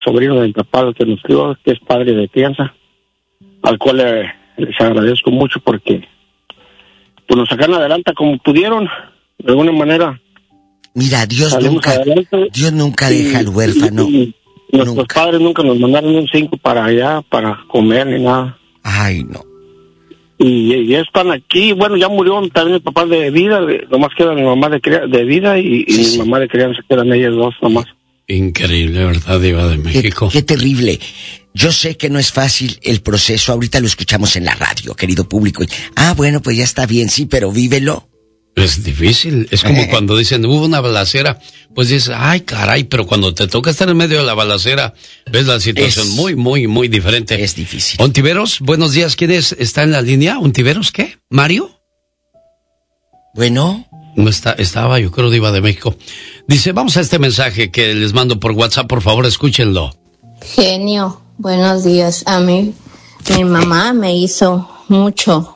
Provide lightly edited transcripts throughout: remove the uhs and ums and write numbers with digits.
sobrino de mi papá, el que nos crió, que es padre de crianza, al cual les agradezco mucho porque pues nos sacaron adelante como pudieron, de alguna manera. Mira, Dios nunca deja al huérfano. Nuestros padres nunca nos mandaron un 5 para allá, para comer ni nada. Ay, no. Y están aquí, bueno, ya murió también mi papá de vida, nomás queda mi mamá de vida y mi mamá de crianza, quedan ellas dos nomás. Increíble, ¿verdad, Diva de México? Qué terrible. Yo sé que no es fácil el proceso, ahorita lo escuchamos en la radio, querido público. Bueno, pues ya está bien, sí, pero vívelo. Es difícil, es como cuando dicen, hubo una balacera, pues dices, ay caray, pero cuando te toca estar en medio de la balacera, ves la situación muy diferente. Es difícil. Ontiveros, buenos días, ¿quién está en la línea? ¿Ontiveros qué? ¿Mario? Bueno. No estaba, yo creo, Diva de México. Dice, vamos a este mensaje que les mando por WhatsApp, por favor, escúchenlo. Genio, buenos días. A mí, mi mamá me hizo mucho.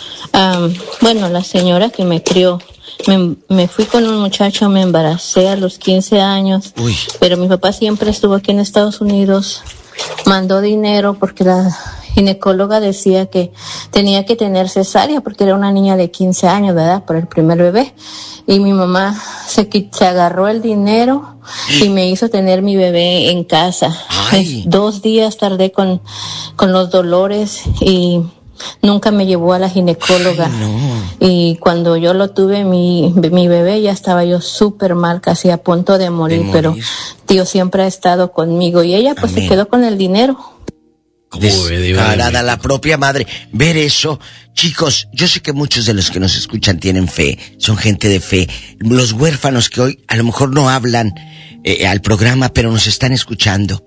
La señora que me crió, me fui con un muchacho, me embaracé a los 15 años, pero mi papá siempre estuvo aquí en Estados Unidos, mandó dinero porque la ginecóloga decía que tenía que tener cesárea porque era una niña de 15 años, ¿verdad? Por el primer bebé. Y mi mamá se agarró el dinero y me hizo tener mi bebé en casa. 2 días tardé con los dolores y nunca me llevó a la ginecóloga. Y cuando yo lo tuve, mi bebé, ya estaba yo súper mal, casi a punto de morir, pero Dios siempre ha estado conmigo y ella pues se quedó con el dinero. Descarada, la propia madre. Ver eso, chicos, yo sé que muchos de los que nos escuchan tienen fe, son gente de fe. Los huérfanos que hoy a lo mejor no hablan al programa, pero nos están escuchando.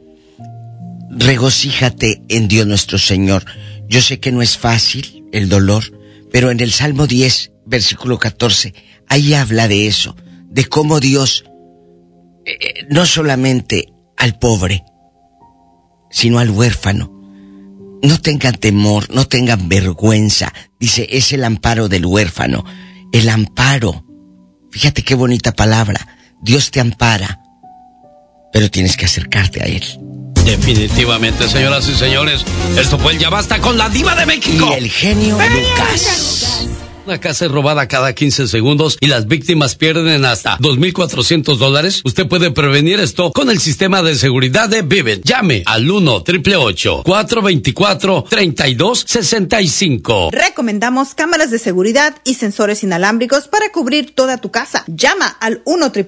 Regocíjate en Dios nuestro Señor. Yo sé que no es fácil el dolor, pero en el Salmo 10, versículo 14, ahí habla de eso, de cómo Dios, no solamente al pobre, sino al huérfano. No tengan temor, no tengan vergüenza. Dice, es el amparo del huérfano. El amparo. Fíjate qué bonita palabra. Dios te ampara, pero tienes que acercarte a Él. Definitivamente, señoras y señores, esto fue el Ya Basta con la Diva de México. Y el genio Lucas. Una casa es robada cada 15 segundos y las víctimas pierden hasta $2,400. Usted puede prevenir esto con el sistema de seguridad de Vivint. Llame al 1-888-424-3265. Recomendamos cámaras de seguridad y sensores inalámbricos para cubrir toda tu casa. Llama al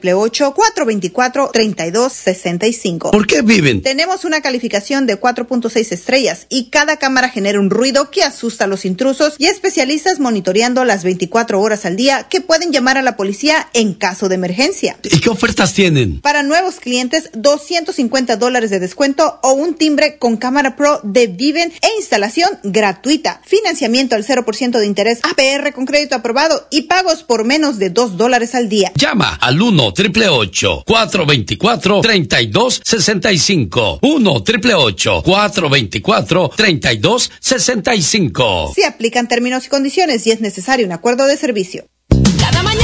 1-888-424-3265. ¿Por qué Vivint? Tenemos una calificación de 4.6 estrellas y cada cámara genera un ruido que asusta a los intrusos y especialistas monitoreando las 24 horas al día que pueden llamar a la policía en caso de emergencia. ¿Y qué ofertas tienen? Para nuevos clientes, $250 de descuento o un timbre con cámara pro de Vivint e instalación gratuita. Financiamiento al 0% de interés, APR con crédito aprobado y pagos por menos de $2 al día. Llama al 1-888-424-3265. 1-888-424-3265. Se aplican términos y condiciones y es necesario un acuerdo de servicio.